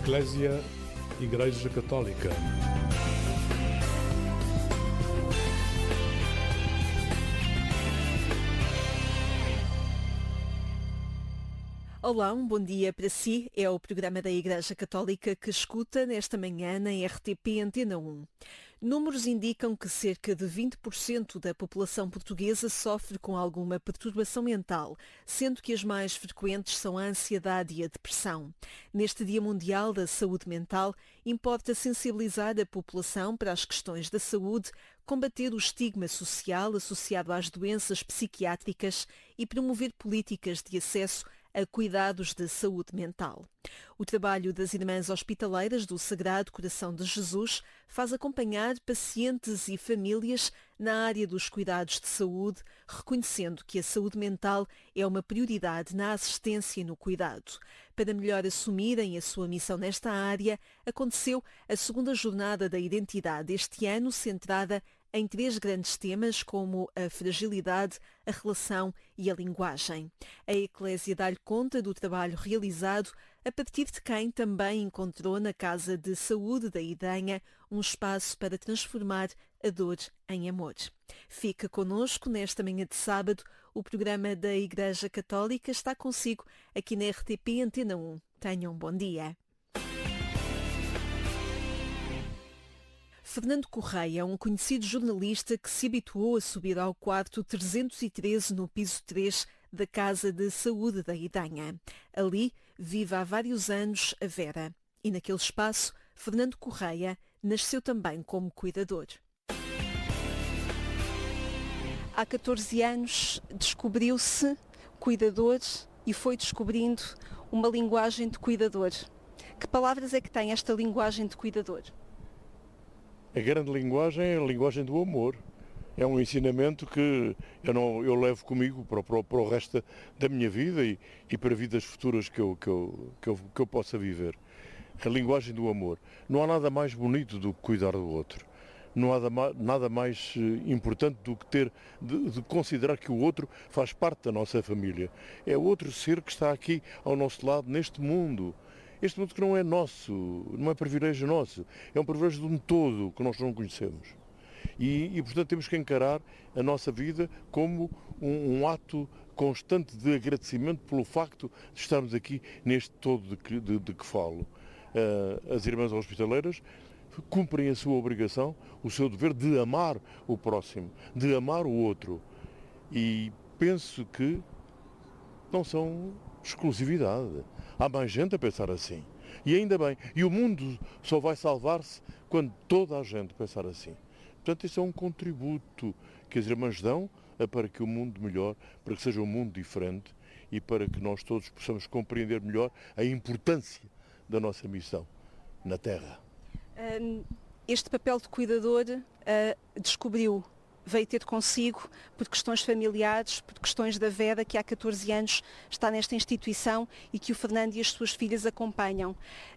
Eclésia, Igreja Católica. Olá, um bom dia para si. É o programa da Igreja Católica que escuta nesta manhã na RTP Antena 1. Números indicam que cerca de 20% da população portuguesa sofre com alguma perturbação mental, sendo que as mais frequentes são a ansiedade e a depressão. Neste Dia Mundial da Saúde Mental, importa sensibilizar a população para as questões da saúde, combater o estigma social associado às doenças psiquiátricas e promover políticas de acesso a cuidados de saúde mental. O trabalho das Irmãs Hospitaleiras do Sagrado Coração de Jesus faz acompanhar pacientes e famílias na área dos cuidados de saúde, reconhecendo que a saúde mental é uma prioridade na assistência e no cuidado. Para melhor assumirem a sua missão nesta área, aconteceu a segunda jornada da identidade este ano, centrada em 3 grandes temas como a fragilidade, a relação e a linguagem. A Eclésia dá-lhe conta do trabalho realizado a partir de quem também encontrou na Casa de Saúde da Idenha um espaço para transformar a dor em amor. Fica connosco nesta manhã de sábado. O programa da Igreja Católica está consigo aqui na RTP Antena 1. Tenham um bom dia. Fernando Correia é um conhecido jornalista que se habituou a subir ao quarto 313 no piso 3 da Casa de Saúde da Idenha. Ali vive há vários anos a Vera. E naquele espaço, Fernando Correia nasceu também como cuidador. Há 14 anos descobriu-se cuidador e foi descobrindo uma linguagem de cuidador. Que palavras é que tem esta linguagem de cuidador? A grande linguagem é a linguagem do amor. É um ensinamento que eu levo comigo para o resto da minha vida e para vidas futuras que eu possa viver. A linguagem do amor. Não há nada mais bonito do que cuidar do outro. Não há nada mais importante do que de considerar que o outro faz parte da nossa família. É o outro ser que está aqui ao nosso lado neste mundo. Este mundo que não é nosso, não é privilégio nosso, é um privilégio de um todo que nós não conhecemos. E portanto, temos que encarar a nossa vida como um ato constante de agradecimento pelo facto de estarmos aqui neste todo de que falo. As Irmãs Hospitaleiras cumprem a sua obrigação, o seu dever de amar o próximo, de amar o outro. E penso que não são exclusividade. Há mais gente a pensar assim. E ainda bem. E o mundo só vai salvar-se quando toda a gente pensar assim. Portanto, isso é um contributo que as irmãs dão para que o mundo melhore, para que seja um mundo diferente e para que nós todos possamos compreender melhor a importância da nossa missão na Terra. Este papel de cuidador veio ter consigo por questões familiares, por questões da Vera, que há 14 anos está nesta instituição e que o Fernando e as suas filhas acompanham.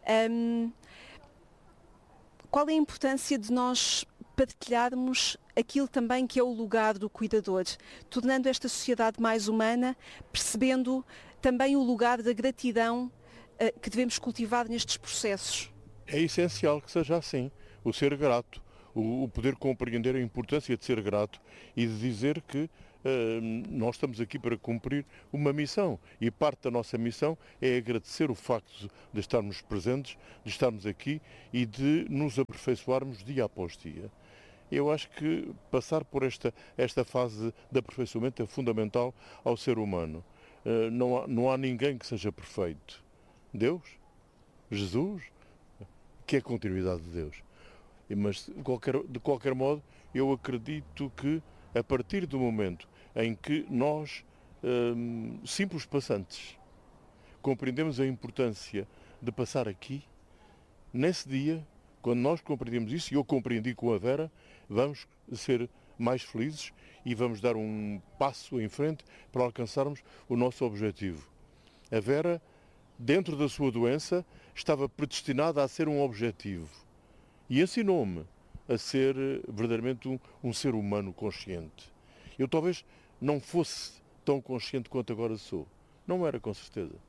Qual é a importância de nós partilharmos aquilo também que é o lugar do cuidador, tornando esta sociedade mais humana, percebendo também o lugar da gratidão que devemos cultivar nestes processos? É essencial que seja assim, o ser grato. O poder compreender a importância de ser grato e de dizer que nós estamos aqui para cumprir uma missão e parte da nossa missão é agradecer o facto de estarmos presentes, de estarmos aqui e de nos aperfeiçoarmos dia após dia. Eu acho que passar por esta fase de aperfeiçoamento é fundamental ao ser humano. Não há ninguém que seja perfeito. Deus, Jesus, que é a continuidade de Deus. Mas, de qualquer modo, eu acredito que, a partir do momento em que nós, simples passantes, compreendemos a importância de passar aqui, nesse dia, quando nós compreendemos isso, e eu compreendi com a Vera, vamos ser mais felizes e vamos dar um passo em frente para alcançarmos o nosso objetivo. A Vera, dentro da sua doença, estava predestinada a ser um objetivo. E ensinou-me a ser verdadeiramente um ser humano consciente. Eu talvez não fosse tão consciente quanto agora sou. Não era, com certeza.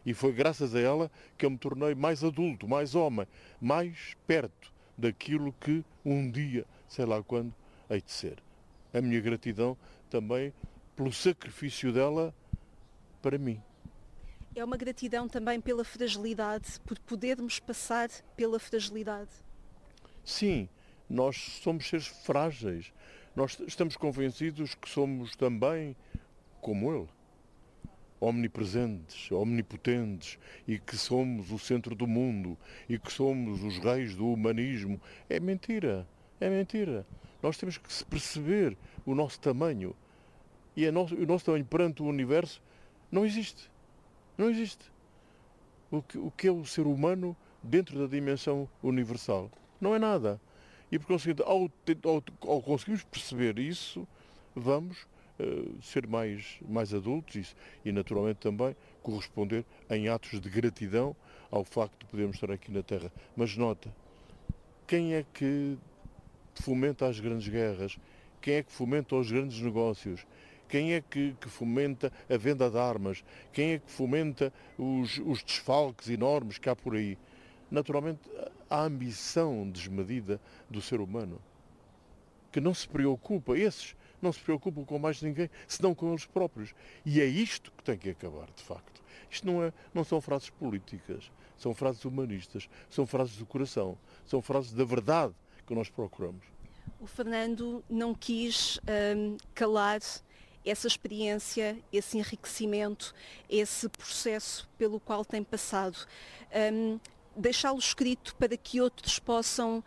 E foi graças a ela que eu me tornei mais adulto, mais homem, mais perto daquilo que um dia, sei lá quando, hei de ser. A minha gratidão também pelo sacrifício dela para mim. É uma gratidão também pela fragilidade, por podermos passar pela fragilidade. Sim, nós somos seres frágeis. Nós estamos convencidos que somos também como ele. Omnipresentes, omnipotentes, e que somos o centro do mundo, e que somos os reis do humanismo. É mentira, é mentira. Nós temos que perceber o nosso tamanho. E o nosso tamanho perante o universo não existe. Não existe. O que é o ser humano dentro da dimensão universal? Não é nada. E por conseguinte, ao conseguirmos perceber isso, vamos ser mais adultos e naturalmente também corresponder em atos de gratidão ao facto de podermos estar aqui na Terra. Mas nota, quem é que fomenta as grandes guerras? Quem é que fomenta os grandes negócios? Quem é que fomenta a venda de armas? Quem é que fomenta os desfalques enormes que há por aí? Naturalmente, a ambição desmedida do ser humano, que não se preocupa, esses não se preocupam com mais ninguém, senão com eles próprios. E é isto que tem que acabar, de facto. Isto não são frases políticas, são frases humanistas, são frases do coração, são frases da verdade que nós procuramos. O Fernando não quis calar essa experiência, esse enriquecimento, esse processo pelo qual tem passado. Deixá-lo escrito para que outros possam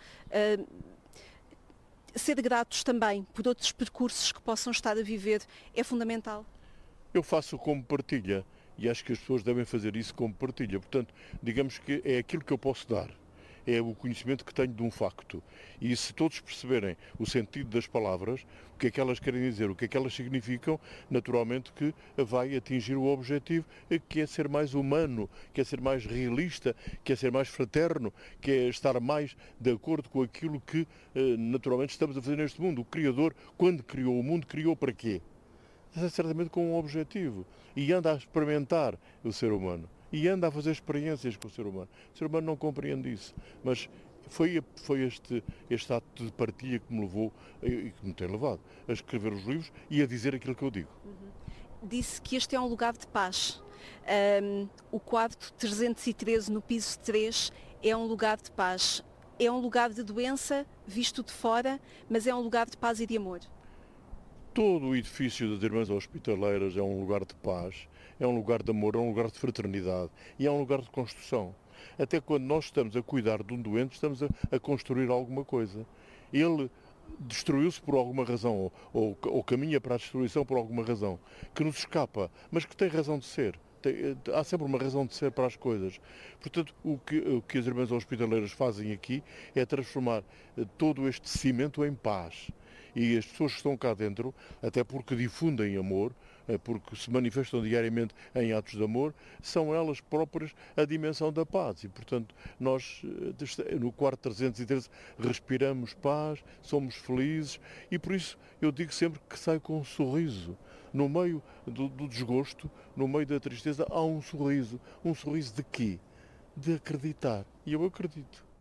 ser gratos também por outros percursos que possam estar a viver é fundamental. Eu faço como partilha e acho que as pessoas devem fazer isso como partilha. Portanto, digamos que é aquilo que eu posso dar. É o conhecimento que tenho de um facto. E se todos perceberem o sentido das palavras, o que é que elas querem dizer, o que é que elas significam, naturalmente que vai atingir o objetivo, que é ser mais humano, que é ser mais realista, que é ser mais fraterno, que é estar mais de acordo com aquilo que naturalmente estamos a fazer neste mundo. O Criador, quando criou o mundo, criou para quê? Certamente com um objetivo. E anda a experimentar o ser humano. E anda a fazer experiências com o ser humano. O ser humano não compreende isso. Mas foi este ato de partilha que me levou, e que me tem levado, a escrever os livros e a dizer aquilo que eu digo. Disse que este é um lugar de paz. O quarto 313 no piso 3 é um lugar de paz. É um lugar de doença visto de fora, mas é um lugar de paz e de amor. Todo o edifício das Irmãs Hospitaleiras é um lugar de paz, é um lugar de amor, é um lugar de fraternidade e é um lugar de construção. Até quando nós estamos a cuidar de um doente, estamos a construir alguma coisa. Ele destruiu-se por alguma razão ou caminha para a destruição por alguma razão, que nos escapa, mas que tem razão de ser. Há sempre uma razão de ser para as coisas. Portanto, o que as Irmãs Hospitaleiras fazem aqui é transformar todo este cimento em paz. E as pessoas que estão cá dentro, até porque difundem amor, porque se manifestam diariamente em atos de amor, são elas próprias a dimensão da paz. E, portanto, nós, no quarto 313, respiramos paz, somos felizes e, por isso, eu digo sempre que saio com um sorriso. No meio do desgosto, no meio da tristeza, há um sorriso. Um sorriso de quê? De acreditar. E eu acredito.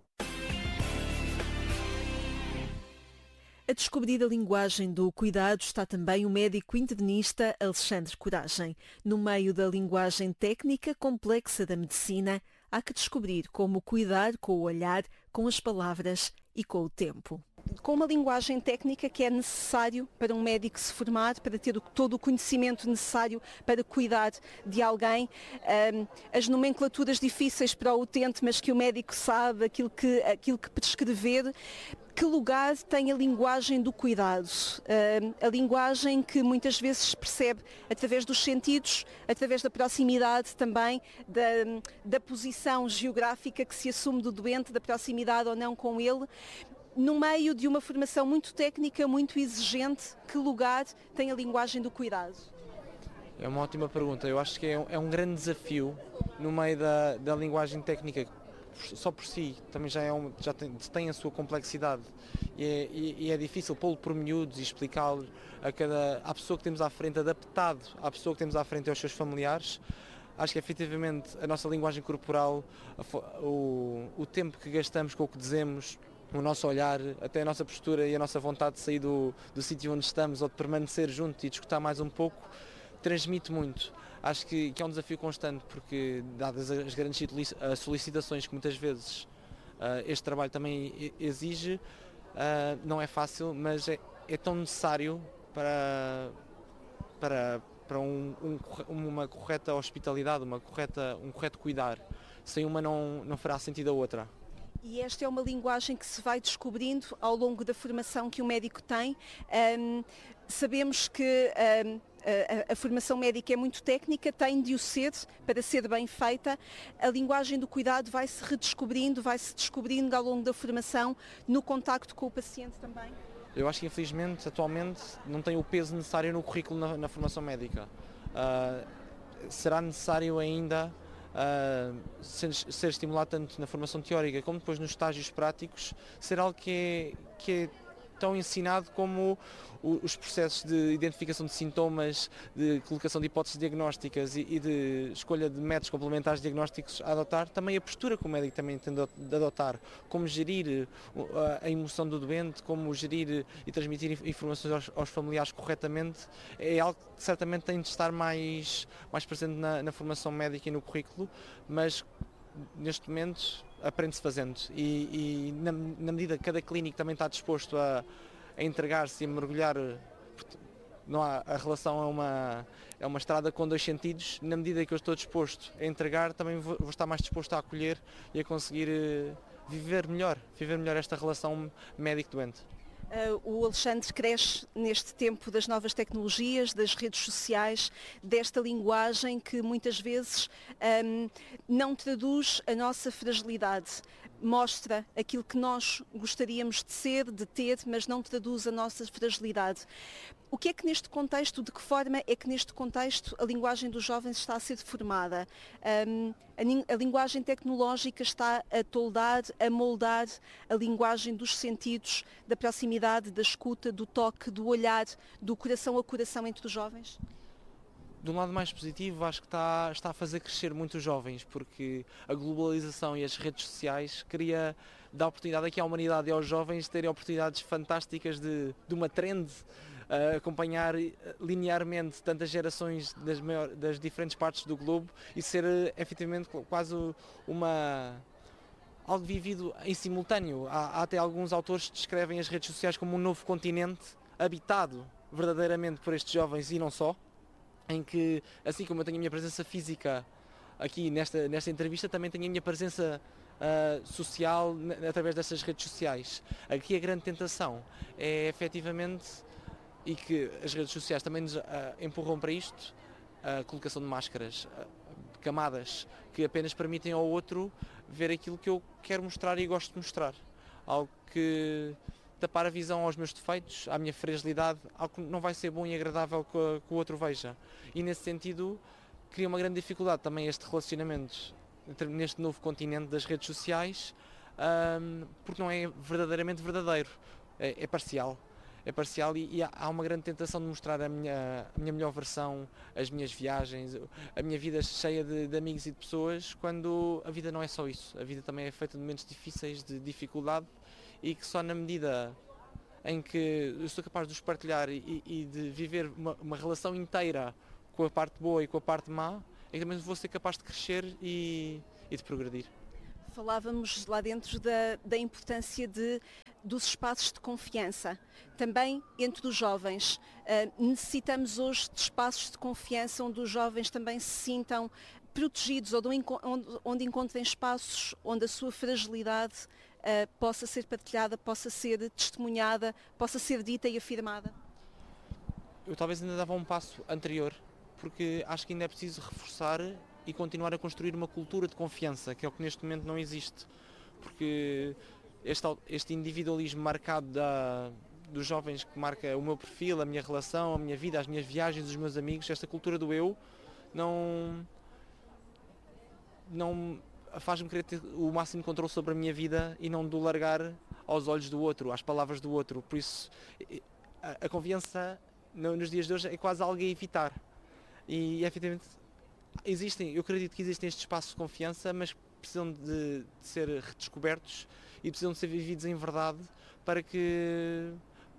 A descobrir a linguagem do cuidado está também o médico internista Alexandre Coragem. No meio da linguagem técnica complexa da medicina, há que descobrir como cuidar com o olhar, com as palavras e com o tempo. Com uma linguagem técnica que é necessário para um médico se formar, para ter todo o conhecimento necessário para cuidar de alguém, as nomenclaturas difíceis para o utente, mas que o médico sabe, aquilo que prescrever. Que lugar tem a linguagem do cuidado? A linguagem que muitas vezes se percebe através dos sentidos, através da proximidade também, da posição geográfica que se assume do doente, da proximidade ou não com ele. No meio de uma formação muito técnica, muito exigente, que lugar tem a linguagem do cuidado? É uma ótima pergunta. Eu acho que é um grande desafio no meio da linguagem técnica. Só por si também já tem a sua complexidade e é difícil pô-lo por miúdos e explicá-lo à pessoa que temos à frente, adaptado à pessoa que temos à frente e aos seus familiares. acho que efetivamente a nossa linguagem corporal, o tempo que gastamos com o que dizemos, o nosso olhar, até a nossa postura e a nossa vontade de sair do sítio onde estamos ou de permanecer junto e de escutar mais um pouco, transmite muito. Acho que é um desafio constante, porque dadas as grandes solicitações que muitas vezes este trabalho também exige, não é fácil, mas é tão necessário para uma correta hospitalidade, um correto cuidar. Sem uma não fará sentido a outra. E esta é uma linguagem que se vai descobrindo ao longo da formação que o médico tem. Sabemos que a formação médica é muito técnica, tem de o ser para ser bem feita. A linguagem do cuidado vai-se redescobrindo, vai-se descobrindo ao longo da formação, no contacto com o paciente também. Eu acho que infelizmente atualmente não tem o peso necessário no currículo na formação médica. Será necessário ainda ser estimulado tanto na formação teórica como depois nos estágios práticos, ser algo que é tão ensinado como os processos de identificação de sintomas, de colocação de hipóteses diagnósticas e de escolha de métodos complementares diagnósticos a adotar, também a postura que o médico também tem de adotar, como gerir a emoção do doente, como gerir e transmitir informações aos familiares corretamente, é algo que certamente tem de estar mais presente na formação médica e no currículo, mas neste momento aprende-se fazendo e na medida que cada clínico também está disposto a entregar-se e a mergulhar, não há, a relação é uma estrada com dois sentidos, na medida que eu estou disposto a entregar, também vou estar mais disposto a acolher e a conseguir viver melhor esta relação médico-doente. O Alexandre cresce neste tempo das novas tecnologias, das redes sociais, desta linguagem que muitas vezes não traduz a nossa fragilidade. Mostra aquilo que nós gostaríamos de ser, de ter, mas não traduz a nossa fragilidade. O que é que neste contexto, de que forma é que neste contexto a linguagem dos jovens está a ser formada? A linguagem tecnológica está a toldar, a moldar a linguagem dos sentidos, da proximidade, da escuta, do toque, do olhar, do coração a coração entre os jovens? De um lado mais positivo, acho que está a fazer crescer muito os jovens, porque a globalização e as redes sociais dá oportunidade aqui à humanidade e aos jovens terem oportunidades fantásticas de uma trend, acompanhar linearmente tantas gerações das diferentes partes do globo e ser efetivamente quase algo vivido em simultâneo. Há até alguns autores que descrevem as redes sociais como um novo continente habitado verdadeiramente por estes jovens e não só, em que, assim como eu tenho a minha presença física aqui nesta entrevista, também tenho a minha presença social através destas redes sociais. Aqui a grande tentação é efetivamente, e que as redes sociais também nos empurram para isto, a colocação de máscaras, camadas, que apenas permitem ao outro ver aquilo que eu quero mostrar e gosto de mostrar. Algo que tapar a visão aos meus defeitos, à minha fragilidade, algo que não vai ser bom e agradável que o outro veja. E nesse sentido cria uma grande dificuldade também este relacionamento neste novo continente das redes sociais, porque não é verdadeiramente verdadeiro, é parcial. É parcial e há uma grande tentação de mostrar a minha melhor versão, as minhas viagens, a minha vida cheia de amigos e de pessoas, quando a vida não é só isso. A vida também é feita de momentos difíceis, de dificuldade, e que só na medida em que eu sou capaz de os partilhar e de viver uma relação inteira com a parte boa e com a parte má, é que também vou ser capaz de crescer e de progredir. Falávamos lá dentro da importância dos espaços de confiança, também entre os jovens. Necessitamos hoje de espaços de confiança onde os jovens também se sintam protegidos, onde encontrem espaços onde a sua fragilidade possa ser partilhada, possa ser testemunhada, possa ser dita e afirmada. Eu talvez ainda dava um passo anterior, porque acho que ainda é preciso reforçar e continuar a construir uma cultura de confiança, que é o que neste momento não existe, porque este individualismo marcado dos jovens, que marca o meu perfil, a minha relação, a minha vida, as minhas viagens, os meus amigos, esta cultura do eu, não faz-me querer ter o máximo de controle sobre a minha vida e não do largar aos olhos do outro, às palavras do outro. Por isso, a confiança nos dias de hoje é quase algo a evitar. E efetivamente eu acredito que existem estes espaços de confiança, mas precisam de ser redescobertos e precisam de ser vividos em verdade para que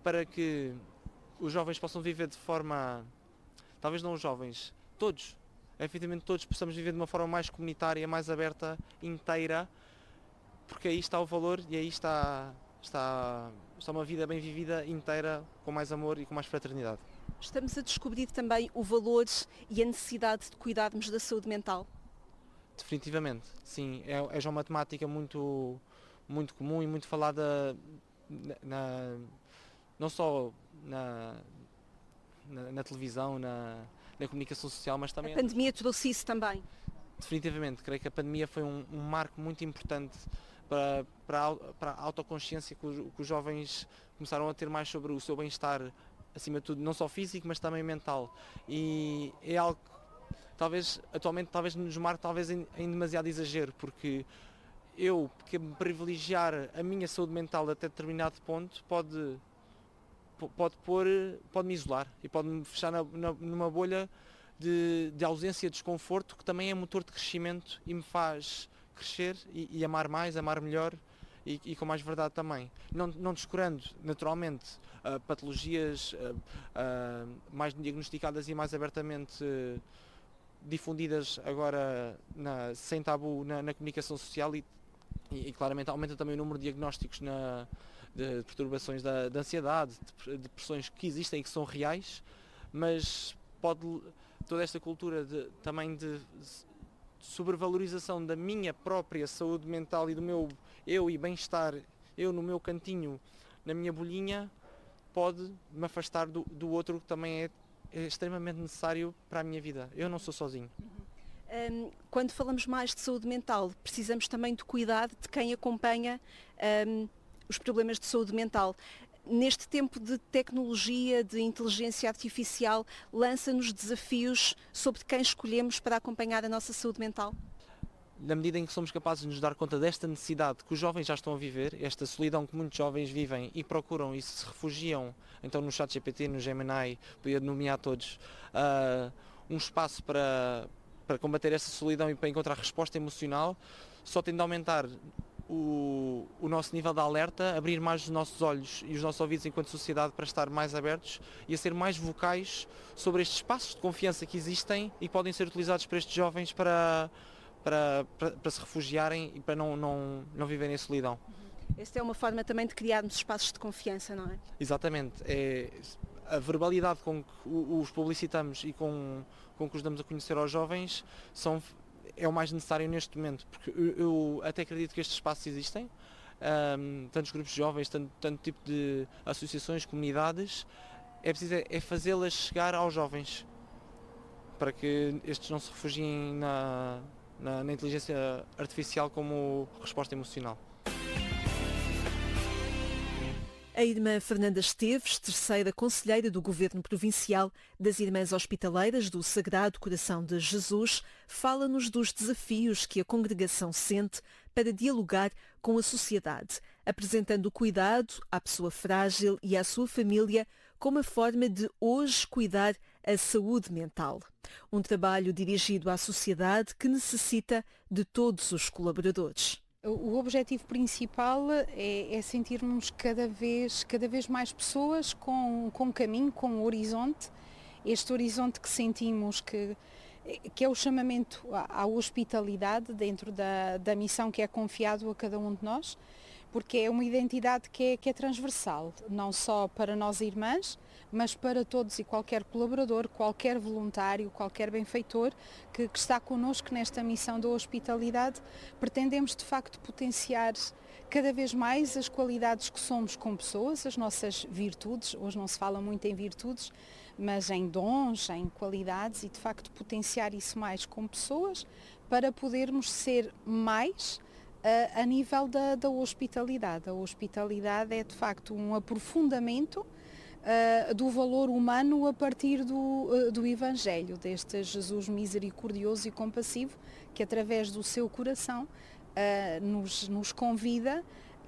os jovens possam viver de forma, talvez não os jovens, todos, efetivamente todos possamos viver de uma forma mais comunitária, mais aberta, inteira, porque aí está o valor e aí está uma vida bem vivida, inteira, com mais amor e com mais fraternidade. Estamos a descobrir também o valor e a necessidade de cuidarmos da saúde mental. Definitivamente, sim. É já uma temática muito comum e muito falada não só na televisão, na comunicação social, mas também... A pandemia trouxe isso também. Definitivamente, creio que a pandemia foi um marco muito importante para a autoconsciência que os jovens começaram a ter mais sobre o seu bem-estar, acima de tudo, não só físico, mas também mental. E é algo que talvez atualmente nos marque talvez em demasiado exagero, porque eu que privilegiar a minha saúde mental até determinado ponto pode me isolar e pode-me fechar numa bolha de ausência de desconforto, que também é motor de crescimento e me faz crescer e amar mais, amar melhor e com mais verdade também. Não descurando, naturalmente, patologias mais diagnosticadas e mais abertamente difundidas agora sem tabu na comunicação social e claramente aumenta também o número de diagnósticos de perturbações da ansiedade, de depressões que existem e que são reais, mas toda esta cultura também de sobrevalorização da minha própria saúde mental e do meu eu e bem-estar, eu no meu cantinho, na minha bolhinha, pode me afastar do outro que também é extremamente necessário para a minha vida. Eu não sou sozinho. Quando falamos mais de saúde mental, precisamos também de cuidado de quem acompanha os problemas de saúde mental. Neste tempo de tecnologia, de inteligência artificial, lança-nos desafios sobre quem escolhemos para acompanhar a nossa saúde mental? Na medida em que somos capazes de nos dar conta desta necessidade que os jovens já estão a viver, esta solidão que muitos jovens vivem e procuram e se refugiam, então no ChatGPT, no Gemini, podia nomear todos, um espaço para combater essa solidão e para encontrar resposta emocional, só tendo de aumentar o nosso nível de alerta, abrir mais os nossos olhos e os nossos ouvidos enquanto sociedade para estar mais abertos e a ser mais vocais sobre estes espaços de confiança que existem e que podem ser utilizados por estes jovens para se refugiarem e para não viverem a solidão. Esta é uma forma também de criarmos espaços de confiança, não é? Exatamente. É a verbalidade com que os publicitamos e com que os damos a conhecer aos jovens é o mais necessário neste momento, porque eu até acredito que estes espaços existem, tantos grupos de jovens, tanto tipo de associações, comunidades, é preciso fazê-las chegar aos jovens, para que estes não se refugiem na inteligência artificial como resposta emocional. A irmã Fernanda Esteves, terceira conselheira do Governo Provincial das Irmãs Hospitaleiras do Sagrado Coração de Jesus, fala-nos dos desafios que a congregação sente para dialogar com a sociedade, apresentando o cuidado à pessoa frágil e à sua família como a forma de hoje cuidar a saúde mental. Um trabalho dirigido à sociedade que necessita de todos os colaboradores. O objetivo principal é sentirmos cada vez mais pessoas com caminho, com horizonte. Este horizonte que sentimos que é o chamamento à hospitalidade dentro da missão que é confiado a cada um de nós, porque é uma identidade que é transversal, não só para nós irmãs, mas para todos e qualquer colaborador, qualquer voluntário, qualquer benfeitor que está connosco nesta missão da hospitalidade. Pretendemos de facto potenciar cada vez mais as qualidades que somos com pessoas, as nossas virtudes. Hoje não se fala muito em virtudes, mas em dons, em qualidades, e de facto potenciar isso mais com pessoas para podermos ser mais a nível da hospitalidade. A hospitalidade é de facto um aprofundamento do valor humano a partir do Evangelho, deste Jesus misericordioso e compassivo, que através do seu coração nos convida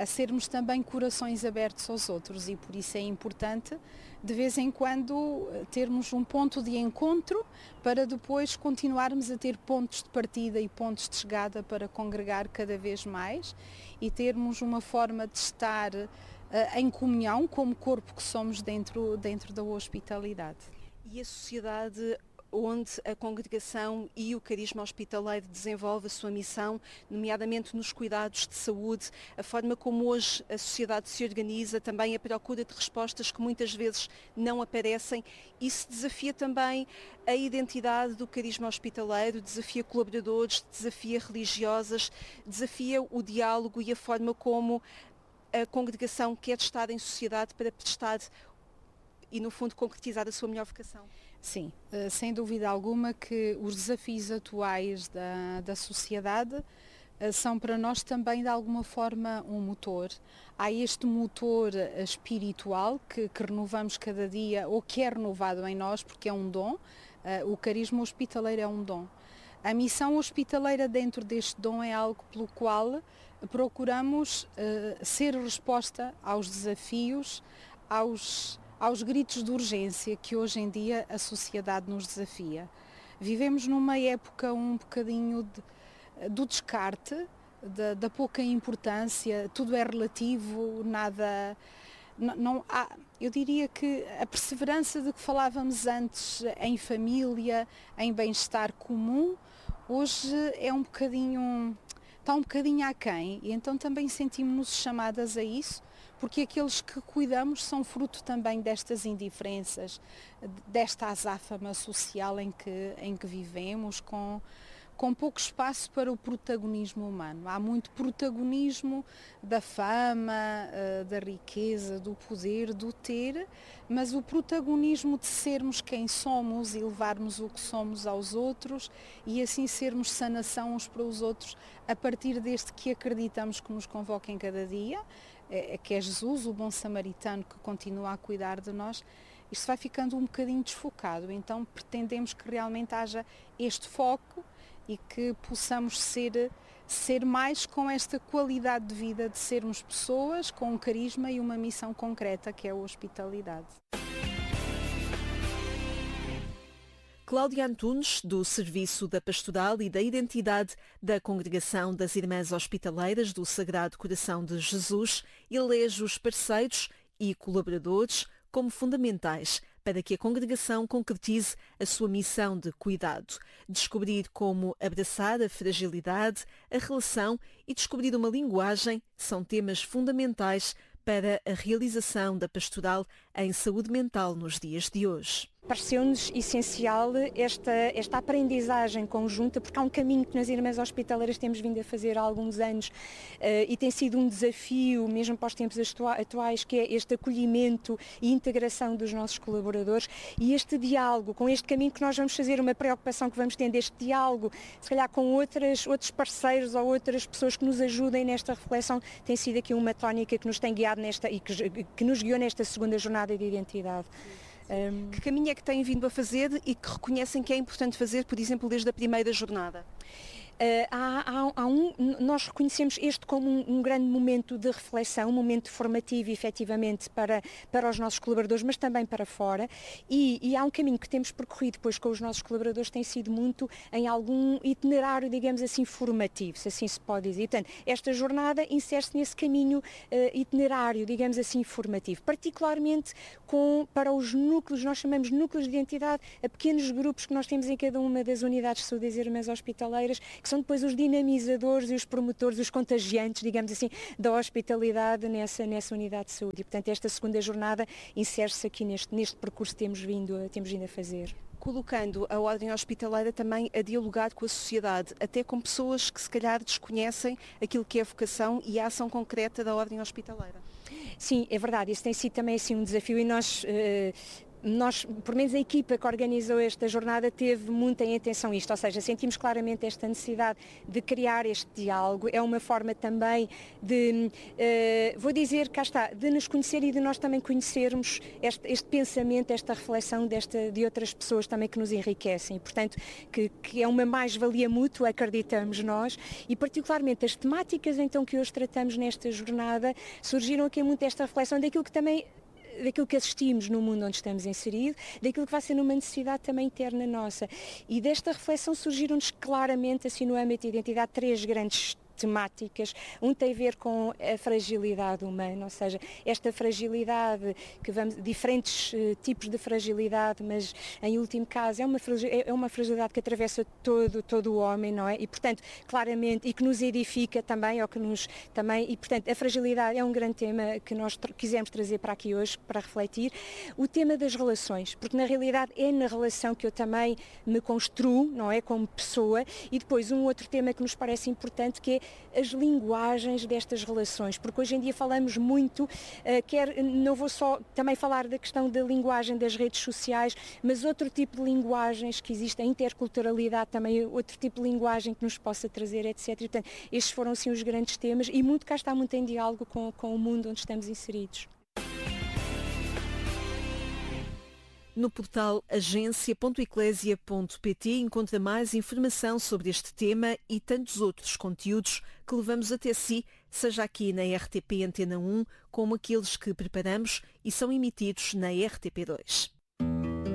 a sermos também corações abertos aos outros, e por isso é importante de vez em quando termos um ponto de encontro para depois continuarmos a ter pontos de partida e pontos de chegada para congregar cada vez mais e termos uma forma de estar em comunhão como corpo que somos dentro da hospitalidade. E a sociedade onde a congregação e o carisma hospitaleiro desenvolve a sua missão, nomeadamente nos cuidados de saúde, a forma como hoje a sociedade se organiza, também a procura de respostas que muitas vezes não aparecem, isso desafia também a identidade do carisma hospitaleiro, desafia colaboradores, desafia religiosas, desafia o diálogo e a forma como a congregação quer estar em sociedade para prestar e, no fundo, concretizar a sua melhor vocação. Sim, sem dúvida alguma que os desafios atuais da sociedade são para nós também de alguma forma um motor. Há este motor espiritual que renovamos cada dia, ou que é renovado em nós porque é um dom. O carisma hospitaleiro é um dom. A missão hospitaleira dentro deste dom é algo pelo qual procuramos ser resposta aos desafios, aos gritos de urgência que hoje em dia a sociedade nos desafia. Vivemos numa época um bocadinho do descarte, da pouca importância, tudo é relativo, nada... Não há, eu diria que a perseverança de que falávamos antes em família, em bem-estar comum, hoje é um bocadinho, está um bocadinho aquém, e então também sentimos-nos chamadas a isso, porque aqueles que cuidamos são fruto também destas indiferenças, desta azáfama social em que vivemos, com pouco espaço para o protagonismo humano. Há muito protagonismo da fama, da riqueza, do poder, do ter, mas o protagonismo de sermos quem somos e levarmos o que somos aos outros e assim sermos sanação uns para os outros a partir deste que acreditamos que nos convoca em cada dia, que é Jesus, o bom samaritano que continua a cuidar de nós. Isto vai ficando um bocadinho desfocado, então pretendemos que realmente haja este foco e que possamos ser mais com esta qualidade de vida de sermos pessoas com um carisma e uma missão concreta que é a hospitalidade. Cláudia Antunes, do Serviço da Pastoral e da Identidade da Congregação das Irmãs Hospitaleiras do Sagrado Coração de Jesus, elege os parceiros e colaboradores como fundamentais para que a congregação concretize a sua missão de cuidado, descobrir como abraçar a fragilidade, a relação e descobrir uma linguagem são temas fundamentais para a realização da pastoral em saúde mental nos dias de hoje. Pareceu-nos essencial esta aprendizagem conjunta, porque há um caminho que nas Irmãs Hospitaleiras temos vindo a fazer há alguns anos e tem sido um desafio, mesmo para os tempos atuais, que é este acolhimento e integração dos nossos colaboradores e este diálogo, com este caminho que nós vamos fazer, uma preocupação que vamos ter este diálogo, se calhar com outros parceiros ou outras pessoas que nos ajudem nesta reflexão, tem sido aqui uma tónica que nos tem guiado e que nos guiou nesta segunda jornada de identidade. Que caminho é que têm vindo a fazer e que reconhecem que é importante fazer, por exemplo, desde a primeira jornada? Nós reconhecemos este como um grande momento de reflexão, um momento formativo, efetivamente, para os nossos colaboradores, mas também para fora. E há um caminho que temos percorrido depois com os nossos colaboradores, tem sido muito em algum itinerário, digamos assim, formativo, se assim se pode dizer. Portanto, esta jornada insere-se nesse caminho itinerário, digamos assim, formativo, particularmente para os núcleos, nós chamamos núcleos de identidade, a pequenos grupos que nós temos em cada uma das unidades de saúde das Irmãs Hospitaleiras, que são depois os dinamizadores e os promotores, os contagiantes, digamos assim, da hospitalidade nessa unidade de saúde. E, portanto, esta segunda jornada insere-se aqui neste percurso que temos vindo a fazer. Colocando a ordem hospitaleira também a dialogar com a sociedade, até com pessoas que se calhar desconhecem aquilo que é a vocação e a ação concreta da ordem hospitaleira. Sim, é verdade, isso tem sido também assim um desafio e nós nós, por menos a equipa que organizou esta jornada, teve muita em atenção isto, ou seja, sentimos claramente esta necessidade de criar este diálogo. É uma forma também de, vou dizer, cá está, de nos conhecer e de nós também conhecermos este pensamento, esta reflexão de outras pessoas também que nos enriquecem. Portanto, que é uma mais-valia mútua, acreditamos nós, e particularmente as temáticas então que hoje tratamos nesta jornada, surgiram aqui muito esta reflexão daquilo que assistimos no mundo onde estamos inseridos, daquilo que vai ser uma necessidade também interna nossa. E desta reflexão surgiram-nos claramente, assim, no âmbito de identidade, 3 grandes temáticas. Um tem a ver com a fragilidade humana, ou seja, esta fragilidade diferentes tipos de fragilidade, mas em último caso é uma fragilidade que atravessa todo o homem, não é? E portanto, claramente, e que nos edifica também, e portanto, a fragilidade é um grande tema que nós quisemos trazer para aqui hoje, para refletir. O tema das relações, porque na realidade é na relação que eu também me construo, não é? Como pessoa, e depois um outro tema que nos parece importante, que é as linguagens destas relações, porque hoje em dia falamos muito, não vou só também falar da questão da linguagem das redes sociais, mas outro tipo de linguagens que existe, a interculturalidade também, outro tipo de linguagem que nos possa trazer, etc. E, portanto, estes foram sim os grandes temas e cá está muito em diálogo com o mundo onde estamos inseridos. No portal agência.eclesia.pt encontra mais informação sobre este tema e tantos outros conteúdos que levamos até si, seja aqui na RTP Antena 1, como aqueles que preparamos e são emitidos na RTP2.